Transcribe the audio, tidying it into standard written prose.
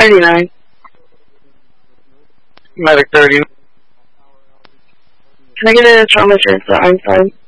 39. Medic 30. Can I get a trauma transfer? I'm fine.